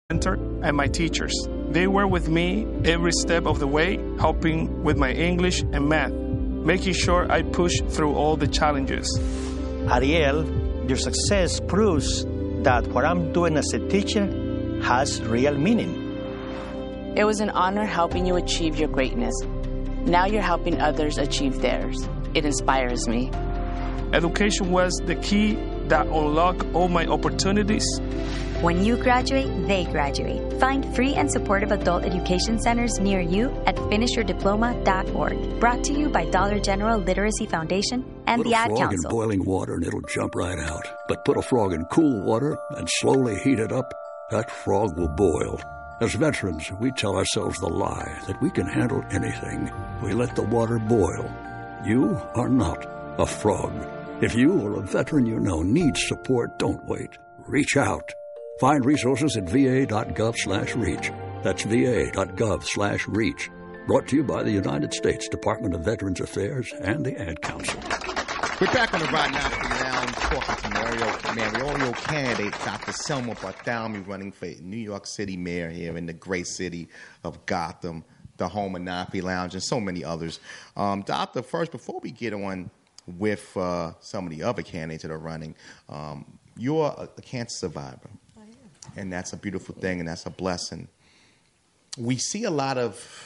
mentor and my teachers. They were with me every step of the way, helping with my English and math, making sure I push through all the challenges. Ariel, your success proves that what I'm doing as a teacher has real meaning. It was an honor helping you achieve your greatness. Now you're helping others achieve theirs. It inspires me. Education was the key that unlocked all my opportunities. When you graduate, they graduate. Find free and supportive adult education centers near you at finishyourdiploma.org. Brought to you by Dollar General Literacy Foundation and the Ad Council. Put a frog in boiling water and it'll jump right out. But put a frog in cool water and slowly heat it up, that frog will boil. As veterans, we tell ourselves the lie that we can handle anything. We let the water boil. You are not a frog. If you or a veteran you know needs support, don't wait. Reach out. Find resources at va.gov/reach. That's va.gov/reach. Brought to you by the United States Department of Veterans Affairs and the Ad Council. We're back on the Rod Nappy Lounge talking to mayoral candidate Dr. Selma Barthelemy, running for New York City mayor here in the great city of Gotham, the home of Nappy Lounge, and so many others. Doctor, first, before we get on with some of the other candidates that are running, you're a cancer survivor. I am. And that's a beautiful thing, and that's a blessing. We see a lot of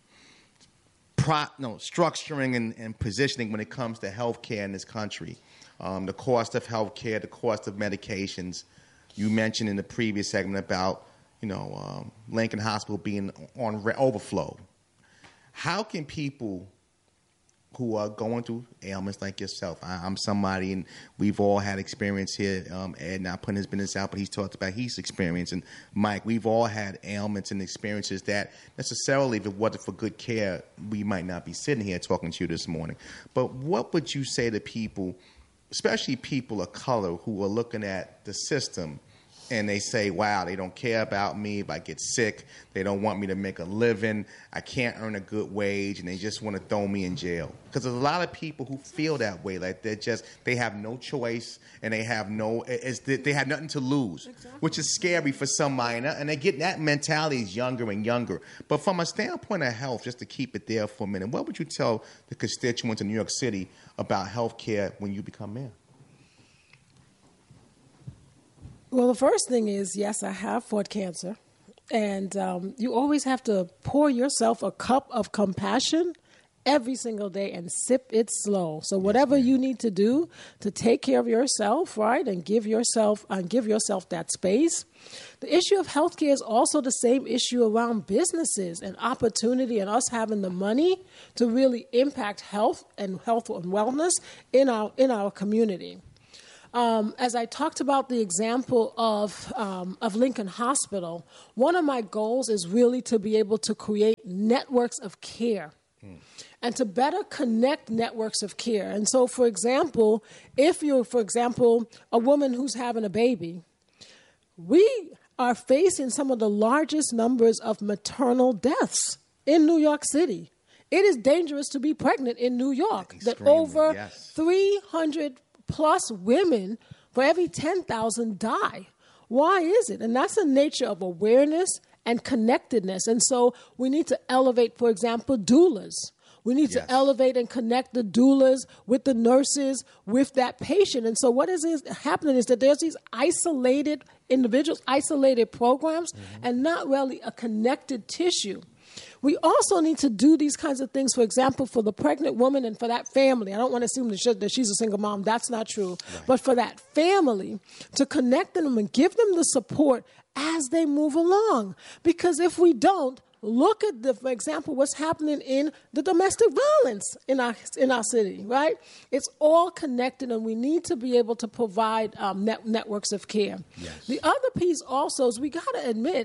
structuring and positioning when it comes to health care in this country. The cost of health care, the cost of medications. You mentioned in the previous segment about, Lincoln Hospital being on overflow. How can people who are going through ailments like yourself, I'm somebody, and we've all had experience here. Ed not putting his business out, but he's talked about his experience. And Mike, we've all had ailments and experiences that necessarily, if it wasn't for good care, we might not be sitting here talking to you this morning. But what would you say to people, especially people of color, who are looking at the system and they say, wow, they don't care about me if I get sick. They don't want me to make a living. I can't earn a good wage, and they just want to throw me in jail. Because there's a lot of people who feel that way, like they have no choice, and they have they have nothing to lose, which is scary for somebody. And they get that mentality is younger and younger. But from a standpoint of health, just to keep it there for a minute, what would you tell the constituents in New York City about health care when you become mayor? Well, the first thing is, yes, I have fought cancer. And you always have to pour yourself a cup of compassion every single day and sip it slow. So whatever you need to do to take care of yourself, right, and give yourself that space. The issue of healthcare is also the same issue around businesses and opportunity and us having the money to really impact health and wellness in our community. As I talked about the example of Lincoln Hospital, one of my goals is really to be able to create networks of care and to better connect networks of care. And so, for example, if you're, a woman who's having a baby, we are facing some of the largest numbers of maternal deaths in New York City. It is dangerous to be pregnant in New York. That over 300 plus women for every 10,000 die. Why is it? And that's the nature of awareness and connectedness. And so we need to elevate, for example, doulas. We need to elevate and connect the doulas with the nurses, with that patient. And so what is happening is that there's these isolated individuals, isolated programs, and not really a connected tissue. We also need to do these kinds of things, for example, for the pregnant woman and for that family. I don't want to assume that she's a single mom. That's not true. Right. But for that family, to connect them and give them the support as they move along. Because if we don't, look at, for example, what's happening in the domestic violence in our city, right? It's all connected, and we need to be able to provide networks of care. Yes. The other piece also is we got to admit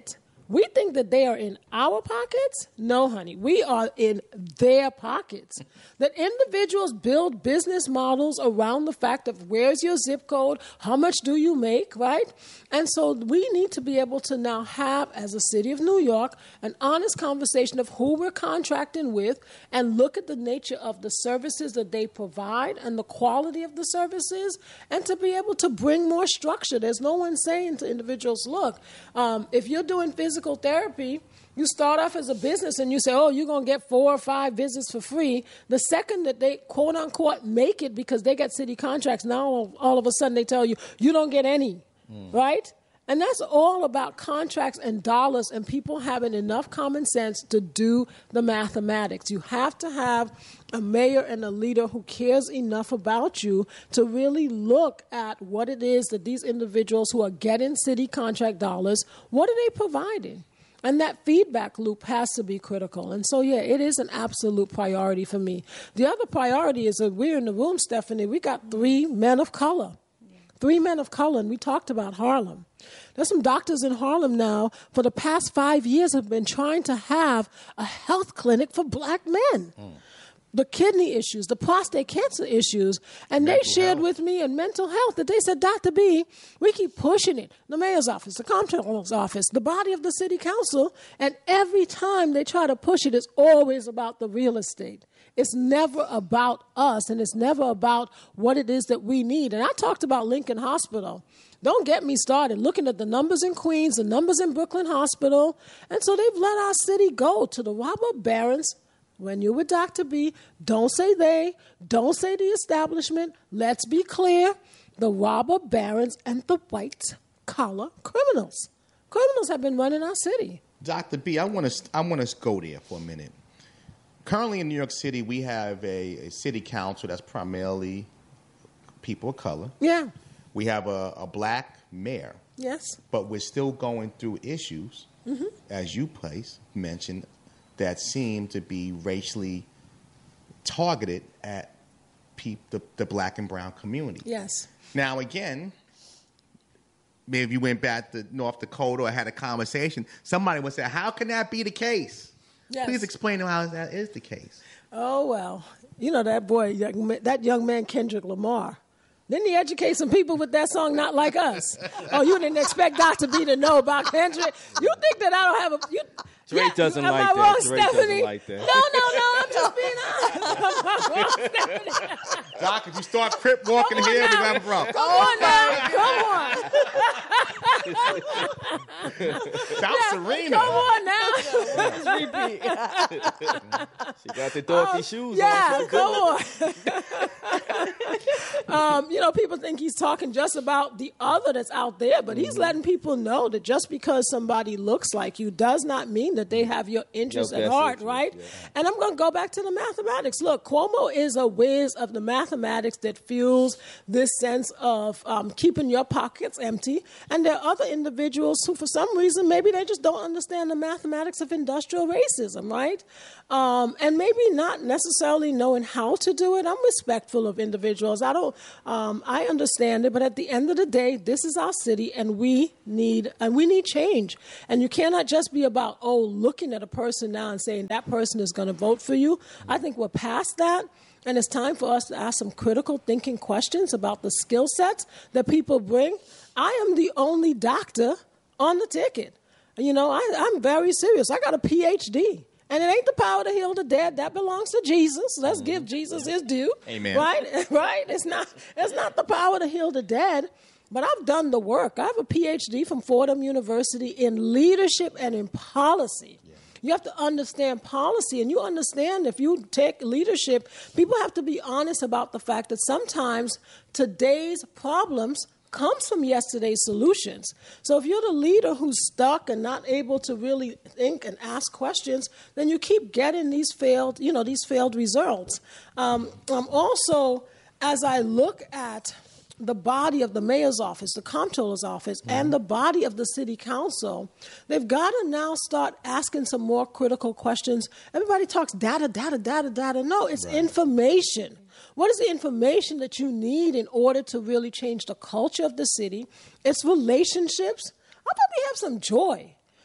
We think that they are in our pockets. No, honey, we are in their pockets. That individuals build business models around the fact of where's your zip code, how much do you make, right? And so we need to be able to now have, as a city of New York, an honest conversation of who we're contracting with and look at the nature of the services that they provide and the quality of the services, and to be able to bring more structure. There's no one saying to individuals, look, if you're doing physical therapy, you start off as a business and you say, oh, you're going to get 4 or 5 visits for free. The second that they, quote unquote, make it because they get city contracts, now all of a sudden they tell you, you don't get any, right? And that's all about contracts and dollars and people having enough common sense to do the mathematics. You have to have a mayor and a leader who cares enough about you to really look at what it is that these individuals who are getting city contract dollars, what are they providing? And that feedback loop has to be critical. And so, yeah, it is an absolute priority for me. The other priority is that we're in the room, Stephanie, we got 3 men of color. 3 men of color, and we talked about Harlem. There's some doctors in Harlem now for the past 5 years have been trying to have a health clinic for black men. The kidney issues, the prostate cancer issues, and they shared with me in mental health that they said, Dr. B, we keep pushing it. The mayor's office, the comptroller's office, the body of the city council, and every time they try to push it, it's always about the real estate. It's never about us, and it's never about what it is that we need. And I talked about Lincoln Hospital. Don't get me started looking at the numbers in Queens, the numbers in Brooklyn Hospital. And so they've let our city go to the robber barons. When you're with Dr. B, don't say they, don't say the establishment. Let's be clear, the robber barons and the white-collar criminals. Criminals have been running our city. Dr. B, I want to go there for a minute. Currently in New York City, we have a city council that's primarily people of color. Yeah. We have a black mayor. Yes. But we're still going through issues, as you mentioned, that seem to be racially targeted at the black and brown community. Yes. Now, again, maybe if you went back to North Dakota or had a conversation, somebody would say, how can that be the case? Yes. Please explain how that is the case. Oh, well, you know that boy, that young man, Kendrick Lamar. Didn't he educate some people with that song, Not Like Us? Oh, you didn't expect Dr. B to know about Kendrick? You think that I don't have a... Drake doesn't like that. Wrong, Drake doesn't like that. No, I'm just being honest. Stephanie. Doc, if you start crip walking here, we're going to have a problem. Come on now. South Serena. Come on now. She got the Dorothy shoes on. Yeah, come on. People think he's talking just about the other that's out there, but he's letting people know that just because somebody looks like you does not mean that they have your interests at heart, right? Yeah. And I'm going to go back to the mathematics. Look, Cuomo is a whiz of the mathematics that fuels this sense of keeping your pockets empty. And there are other individuals who, for some reason, maybe they just don't understand the mathematics of industrial racism, right? And maybe not necessarily knowing how to do it. I'm respectful of individuals. I understand it, but at the end of the day, this is our city, and we need change. And you cannot just be about, looking at a person now and saying that person is going to vote for you. I think we're past that. And it's time for us to ask some critical thinking questions about the skill sets that people bring. I am the only doctor on the ticket. I'm very serious. I got a PhD. And it ain't the power to heal the dead. That belongs to Jesus. Let's give Jesus his due. Amen. Right? It's not the power to heal the dead. But I've done the work. I have a PhD from Fordham University in leadership and in policy. Yeah. You have to understand policy, and you understand if you take leadership, people have to be honest about the fact that sometimes today's problems comes from yesterday's solutions. So if you're the leader who's stuck and not able to really think and ask questions, then you keep getting these failed results. Also, as I look at the body of the mayor's office, the comptroller's office, and the body of the city council, they've got to now start asking some more critical questions. Everybody talks data. No, it's information. What is the information that you need in order to really change the culture of the city? It's relationships. How about we have some joy?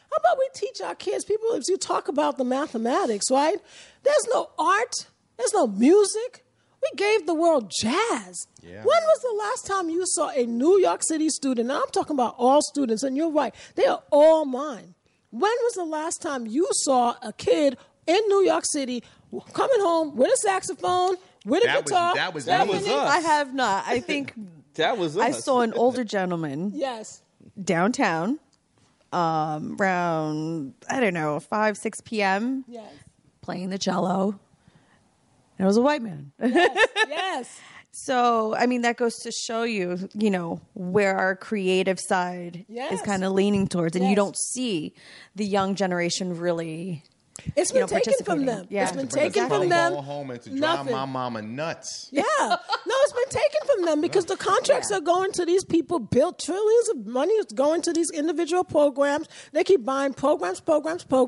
How about we teach our kids? People, if you talk about the mathematics, right? There's no art. There's no music. We gave the world jazz. Yeah. When was the last time you saw a New York City student? Now I'm talking about all students, and you're right. They are all mine. When was the last time you saw a kid in New York City coming home with a saxophone, with a guitar? That was us. I have not. I think That was us. I saw an older gentleman Yes. downtown around, I don't know, 5, 6 p.m. Yes. playing the cello. And it was a white man. Yes. So, I mean, that goes to show you, you know, where our creative side Yes. is kind of leaning towards. And you Yes. don't see the young generation really. It's You been know, taken from participating. them. Yeah. It's been Bring us taken from phone them. call home and to drive Nothing. my mama nuts. Yeah. No, it's been taken from them because the contracts are going to these people, built trillions of money is going to these individual programs. They keep buying programs. And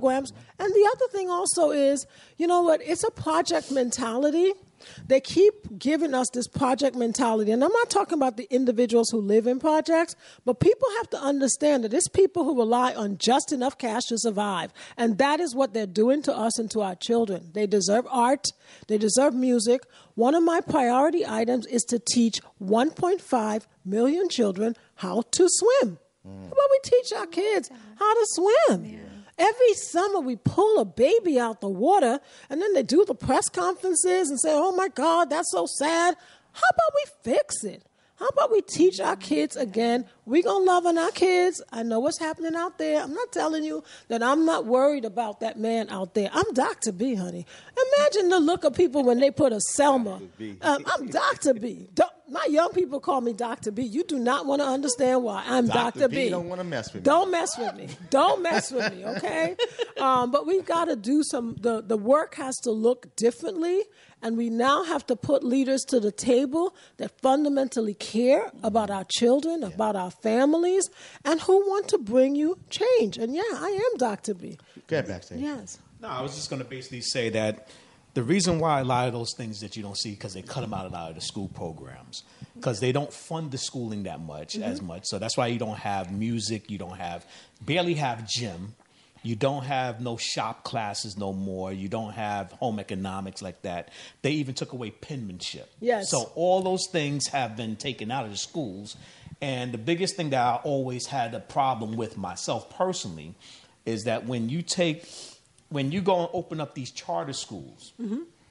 the other thing also is, you know what, it's a project mentality. They keep giving us this project mentality. And I'm not talking about the individuals who live in projects, but people have to understand that it's people who rely on just enough cash to survive. And that is what they're doing to us and to our children. They deserve art. They deserve music. One of my priority items is to teach 1.5 million children how to swim. How about we teach our kids how to swim? Every summer we pull a baby out the water and then they do the press conferences and say, oh my God, that's so sad. How about we fix it? How about we teach our kids again? We're going to love on our kids. I know what's happening out there. I'm not telling you that I'm not worried about that man out there. I'm Dr. B, honey. Imagine the look of people when they put a Selma. I'm Dr. B. My young people call me Dr. B. You do not want to understand why. I'm Dr. B. Don't want to mess with me. Don't mess with me. Don't mess with me, okay? But we've got to do the work has to look differently, and we now have to put leaders to the table that fundamentally care about our children, about our families, and who want to bring you change. And yeah, I am Dr. B. Get backstage. Yes. No, I was just going to basically say that the reason why a lot of those things that you don't see, because they cut them out of a lot of the school programs, because they don't fund the schooling that much, as much. So that's why you don't have music, you don't barely have gym, you don't have no shop classes no more, you don't have home economics like that. They even took away penmanship. Yes. So all those things have been taken out of the schools. And the biggest thing that I always had a problem with myself personally is that when you go and open up these charter schools,